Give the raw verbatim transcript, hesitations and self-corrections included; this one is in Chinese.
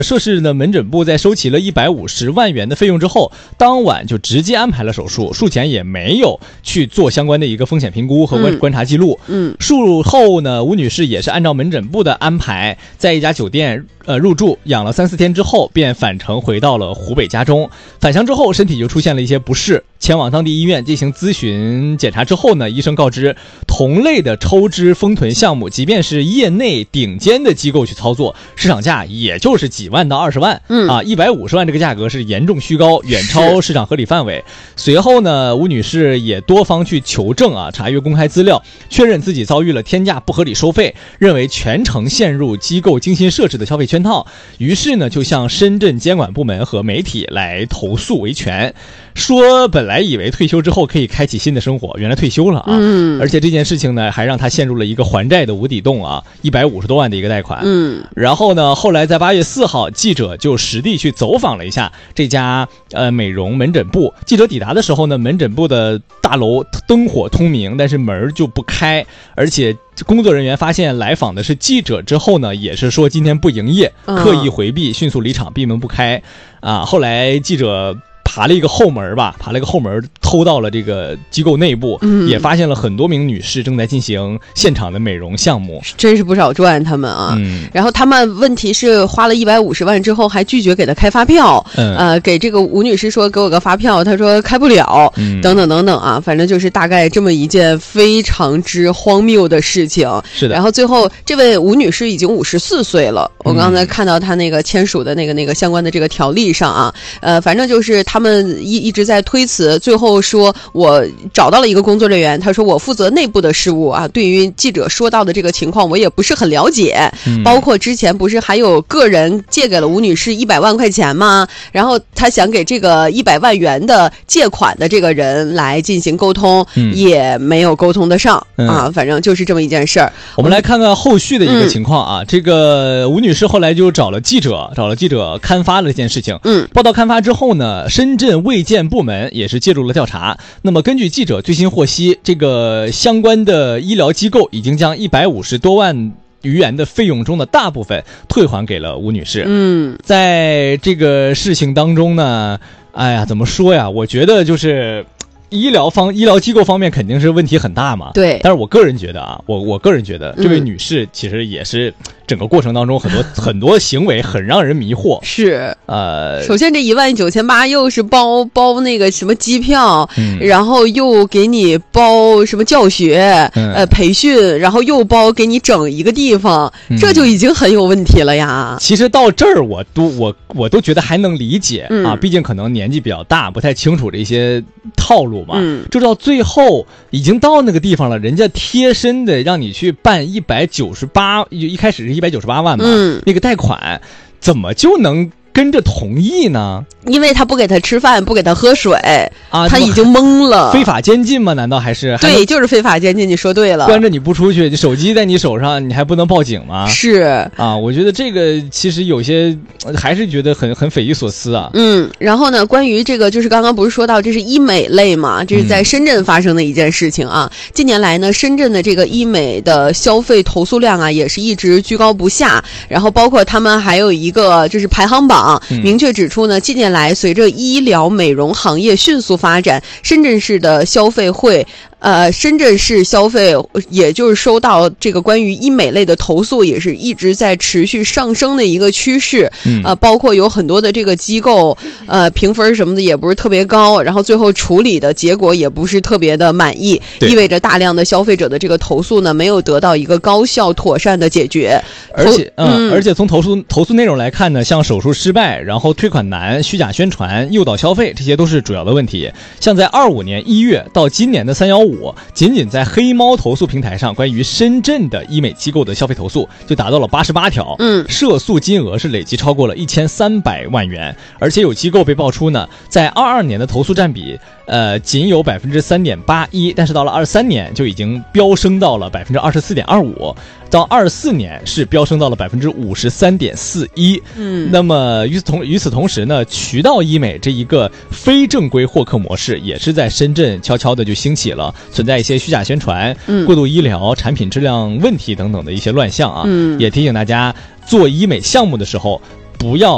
涉事的门诊部在收齐了一百五十万元的费用之后，当晚就直接安排了手术，术前也没有去做相关的一个风险评估和观观察记录。 嗯， 术后呢，吴女士也是按照门诊部的安排，在一家酒店呃入住，养了三四天之后，便返程回到了湖北家中。返乡之后，身体就出现了一些不适，前往当地医院进行咨询检查之后呢，医生告知，同类的抽脂丰臀项目，即便是业内顶尖的机构去操作，市场价也就是几万到二十万。 嗯啊，一百五十万这个价格是严重虚高，远超市场合理范围。随后呢，吴女士也多方去求证啊，查阅公开资料，确认自己遭遇了天价不合理收费，认为全程陷入机构精心设置的消费圈套，于是呢，就向深圳监管部门和媒体来投诉维权，说本来以为退休之后可以开启新的生活，原来退休了啊。 嗯， 而且这件事情呢，还让他陷入了一个还债的无底洞啊，一百五十多万的一个贷款。 嗯， 然后呢，后来在八月四号，记者就实地去走访了一下这家呃美容门诊部。记者抵达的时候呢，门诊部的大楼灯火通明，但是门就不开，而且工作人员发现来访的是记者之后呢，也是说今天不营业，刻意回避，迅速离场，闭门不开。啊，后来记者爬了一个后门吧，爬了一个后门，偷到了这个机构内部，嗯，也发现了很多名女士正在进行现场的美容项目， 真是不少赚他们啊。嗯，然后他们问题是花了一百五十万之后还拒绝给他开发票，嗯，呃，给这个吴女士说给我个发票，他说开不了，嗯，等等等等啊，反正就是大概这么一件非常之荒谬的事情。 是的。 然后最后这位吴女士已经五十四岁了，我刚才看到她那个签署的那个那个相关的这个条例上啊，呃，反正就是他们一一直在推辞，最后说我找到了一个工作人员，他说我负责内部的事务啊，对于记者说到的这个情况我也不是很了解，嗯，包括之前不是还有个人借给了吴女士一百万块钱吗？然后他想给这个一百万元的借款的这个人来进行沟通，嗯，也没有沟通得上，嗯，啊，反正就是这么一件事儿。 我们来看看后续的一个情况啊，嗯，这个吴女士后来就找了记者，找了记者刊发了这件事情。嗯，报道刊发之后呢，深圳卫健部门也是介入了调查。那么根据记者最新获悉，这个相关的医疗机构已经将一百五十多万余元的费用中的大部分退还给了吴女士。嗯，在这个事情当中呢，哎呀，怎么说呀？我觉得就是医疗方医疗机构方面肯定是问题很大嘛。 对。 但是我个人觉得啊，我我个人觉得这位女士其实也是整个过程当中很多很多行为很让人迷惑。 是。 呃， 首先这一万九千八又是包包那个什么机票，嗯，然后又给你包什么教学，嗯，呃培训，然后又包给你整一个地方，嗯，这就已经很有问题了呀。 其实到这儿我都我我都觉得还能理解，嗯，啊，毕竟可能年纪比较大，不太清楚这些套路嘛。嗯，就到最后已经到那个地方了，人家贴身的让你去办一百九十八，一开始是一百九十八万嘛，嗯，那个贷款怎么就能跟着同意呢？ 因为他不给他吃饭，不给他喝水啊，他已经懵了。 非法监禁吗？难道还是？ 对，就是非法监禁。你说对了。 关着你不出去，手机在你手上，你还不能报警吗？ 是啊，我觉得这个其实有些还是觉得很很匪夷所思啊。 嗯，然后呢，关于这个，就是刚刚不是说到这是医美类嘛，这是在深圳发生的一件事情啊。嗯，近年来呢，深圳的这个医美的消费投诉量啊，也是一直居高不下。然后包括他们还有一个就是排行榜，明确指出呢，近年来随着医疗美容行业迅速发展，深圳市的消费会呃，深圳市消费也就是收到这个关于医美类的投诉，也是一直在持续上升的一个趋势。嗯，呃，包括有很多的这个机构，呃，评分什么的也不是特别高，然后最后处理的结果也不是特别的满意，意味着大量的消费者的这个投诉呢，没有得到一个高效妥善的解决。 而且，嗯，嗯而且从投诉投诉内容来看呢，像手术失败，然后退款难、虚假宣传、诱导消费，这些都是主要的问题。像在二五年一月到今年的三幺五。仅仅在黑猫投诉平台上，关于深圳的医美机构的消费投诉就达到了八十八条，嗯，涉诉金额是累计超过了一千三百万元，而且有机构被爆出呢，在二二年的投诉占比，呃，仅有百分之三点八一，但是到了二三年就已经飙升到了百分之二十四点二五，到二四年是飙升到了百分之五十三点四一，嗯，那么与此同与此同时呢，渠道医美这一个非正规获客模式也是在深圳悄悄的就兴起了。存在一些虚假宣传、嗯、过度医疗、产品质量问题等等的一些乱象啊，嗯，也提醒大家做医美项目的时候不要